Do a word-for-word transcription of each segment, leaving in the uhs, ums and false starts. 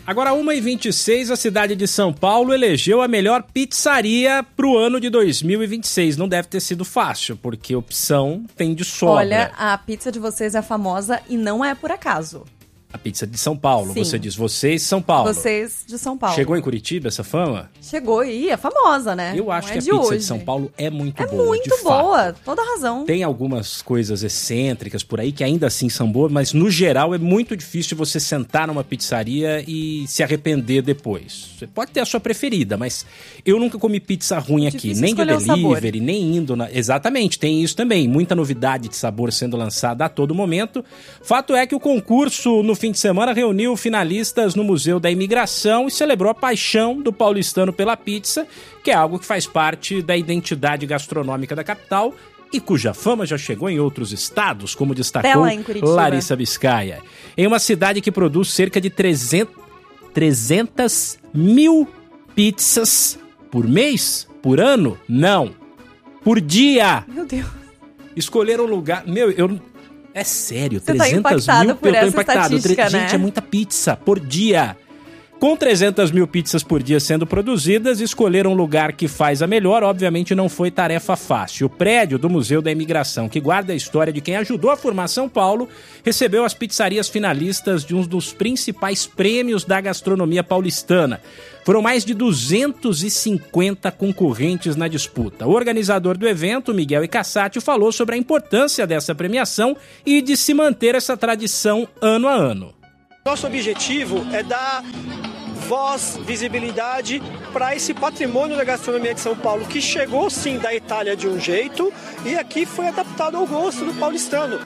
Agora, uma e vinte e seis, a cidade de São Paulo elegeu a melhor pizzaria para o ano de dois mil e vinte e seis. Não deve ter sido fácil, porque opção tem de sobra. Olha, a pizza de vocês é famosa e não é por acaso. A pizza de São Paulo, Sim. Você diz vocês São Paulo. Vocês de São Paulo. Chegou em Curitiba essa fama? Chegou e é famosa, né? Eu acho não que é a de pizza hoje. de São Paulo é muito é boa, muito de boa, fato. toda razão. Tem algumas coisas excêntricas por aí que ainda assim são boas, mas no geral é muito difícil você sentar numa pizzaria e se arrepender depois. Você pode ter a sua preferida, mas eu nunca comi pizza ruim É aqui, difícil nem de escolher o sabor. delivery, nem indo na... Exatamente, tem isso também, muita novidade de sabor sendo lançada a todo momento. Fato é que o concurso no fim de semana reuniu finalistas no Museu da Imigração e celebrou a paixão do paulistano pela pizza, que é algo que faz parte da identidade gastronômica da capital e cuja fama já chegou em outros estados, como destacou Até lá em Curitiba. Larissa Biscaia. Em uma cidade que produz cerca de trezentas mil pizzas por mês? Por ano? Não. Por dia. Meu Deus. Escolheram um lugar... Meu, eu... É sério, Você tá trezentas impactado mil, por eu tô essa impactado. estatística, Gente, né? é muita pizza por dia. Com trezentas mil pizzas por dia sendo produzidas, escolher um lugar que faz a melhor, obviamente não foi tarefa fácil. O prédio do Museu da Imigração, que guarda a história de quem ajudou a formar São Paulo, recebeu as pizzarias finalistas de um dos principais prêmios da gastronomia paulistana. Foram mais de duzentos e cinquenta concorrentes na disputa. O organizador do evento, Miguel Icassati, falou sobre a importância dessa premiação e de se manter essa tradição ano a ano. Nosso objetivo é dar voz, visibilidade para esse patrimônio da gastronomia de São Paulo, que chegou sim da Itália de um jeito e aqui foi adaptado ao gosto do paulistano.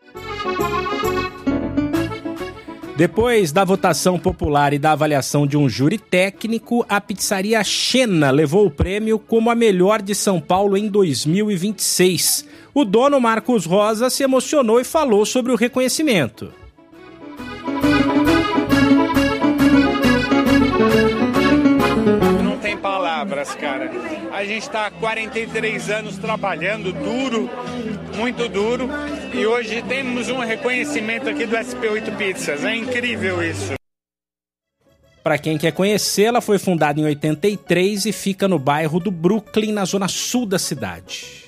Depois da votação popular e da avaliação de um júri técnico, a pizzaria Xena levou o prêmio como a melhor de São Paulo em dois mil e vinte e seis. O dono Marcos Rosa se emocionou e falou sobre o reconhecimento. Não tem palavras, cara. A gente está há quarenta e três anos trabalhando duro, muito duro, e hoje temos um reconhecimento aqui do S P oito Pizzas. É incrível isso. Para quem quer conhecer, ela foi fundada em oitenta e três e fica no bairro do Brooklyn, na zona sul da cidade.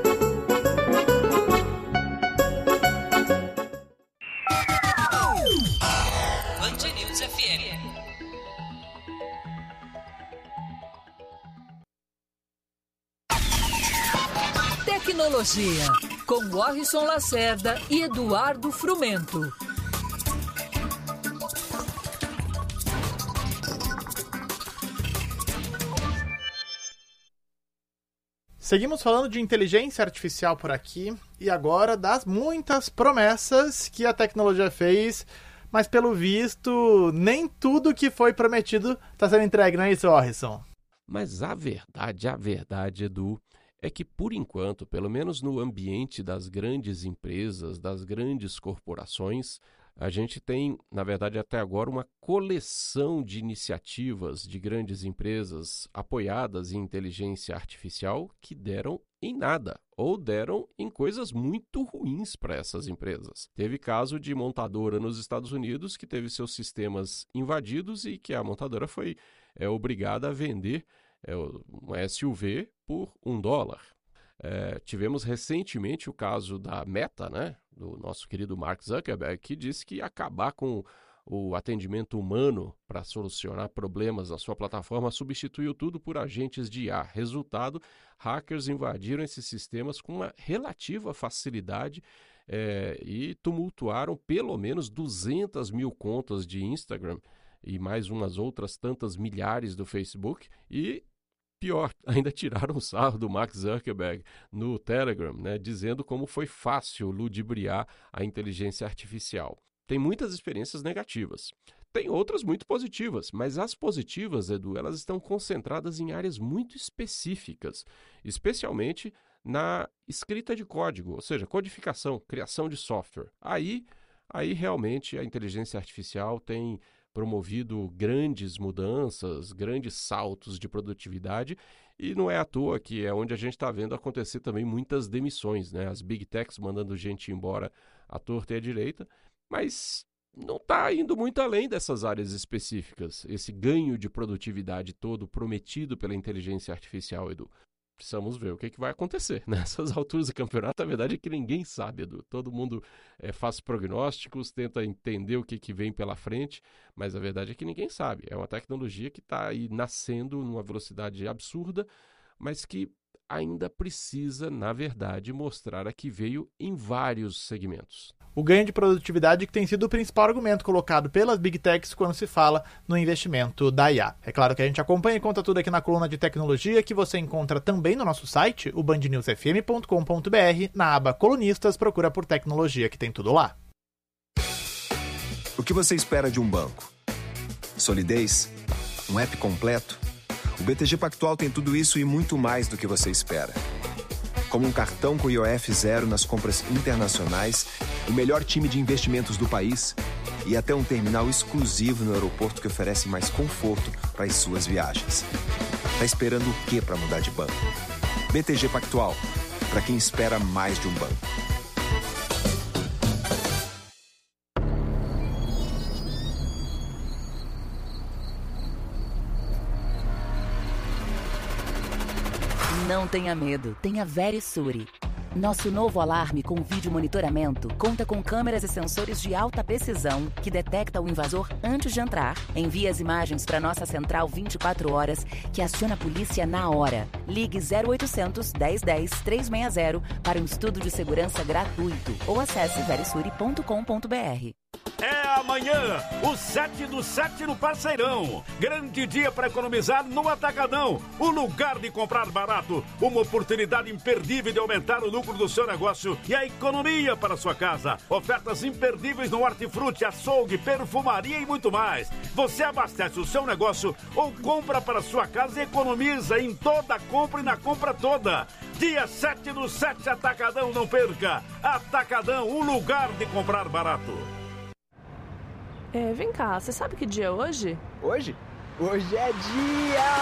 Tecnologia, com Warrison Lacerda e Eduardo Frumento. Seguimos falando de inteligência artificial por aqui e agora das muitas promessas que a tecnologia fez, mas pelo visto nem tudo que foi prometido está sendo entregue, não é isso, Warrison? Mas a verdade, a verdade, Edu, é que, por enquanto, pelo menos no ambiente das grandes empresas, das grandes corporações, a gente tem, na verdade, até agora, uma coleção de iniciativas de grandes empresas apoiadas em inteligência artificial que deram em nada, ou deram em coisas muito ruins para essas empresas. Teve caso de montadora nos Estados Unidos que teve seus sistemas invadidos e que a montadora foi é, obrigada a vender é, um S U V por um dólar. É, tivemos recentemente o caso da Meta, né, do nosso querido Mark Zuckerberg, que disse que ia acabar com o atendimento humano para solucionar problemas na sua plataforma, substituiu tudo por agentes de I A. Resultado, hackers invadiram esses sistemas com uma relativa facilidade é, e tumultuaram pelo menos duzentas mil contas de Instagram e mais umas outras tantas milhares do Facebook e pior, ainda tiraram o sarro do Mark Zuckerberg no Telegram, né, dizendo como foi fácil ludibriar a inteligência artificial. Tem muitas experiências negativas. Tem outras muito positivas, mas as positivas, Edu, elas estão concentradas em áreas muito específicas, especialmente na escrita de código, ou seja, codificação, criação de software. Aí, aí realmente a inteligência artificial tem promovido grandes mudanças, grandes saltos de produtividade, e não é à toa que é onde a gente está vendo acontecer também muitas demissões, né? As Big Techs mandando gente embora à torta e à direita, mas não está indo muito além dessas áreas específicas. Esse ganho de produtividade todo prometido pela inteligência artificial, Edu. Precisamos ver o que, que vai acontecer nessas alturas do campeonato. A verdade é que ninguém sabe, Edu. Todo mundo é, faz prognósticos, tenta entender o que, que vem pela frente, mas a verdade é que ninguém sabe. É uma tecnologia que está aí nascendo numa velocidade absurda, mas que ainda precisa, na verdade, mostrar a que veio em vários segmentos. O ganho de produtividade que tem sido o principal argumento colocado pelas Big Techs quando se fala no investimento da I A. É claro que a gente acompanha e conta tudo aqui na coluna de tecnologia, que você encontra também no nosso site, o band news f m ponto com ponto b r, na aba Colunistas, procura por tecnologia, que tem tudo lá. O que você espera de um banco? Solidez? Um app completo? O B T G Pactual tem tudo isso e muito mais do que você espera. Como um cartão com I O F zero nas compras internacionais, o melhor time de investimentos do país e até um terminal exclusivo no aeroporto que oferece mais conforto para as suas viagens. Tá esperando o quê para mudar de banco? B T G Pactual, para quem espera mais de um banco. Não tenha medo, tenha Verisure. Nosso novo alarme com vídeo monitoramento conta com câmeras e sensores de alta precisão que detecta o invasor antes de entrar, envia as imagens para nossa central vinte e quatro horas, que aciona a polícia na hora. Ligue zero oitocentos, dez dez, trezentos e sessenta para um estudo de segurança gratuito ou acesse verisure ponto com ponto b r. É amanhã, o sete do sete no Parceirão. Grande dia para economizar no Atacadão. O lugar de comprar barato. Uma oportunidade imperdível de aumentar o lucro do seu negócio e a economia para a sua casa. Ofertas imperdíveis no hortifruti, açougue, perfumaria e muito mais. Você abastece o seu negócio ou compra para a sua casa e economiza em toda a compra e na compra toda. Dia sete do sete Atacadão, não perca. Atacadão, um lugar de comprar barato. É, vem cá, você sabe que dia é hoje? Hoje? Hoje é dia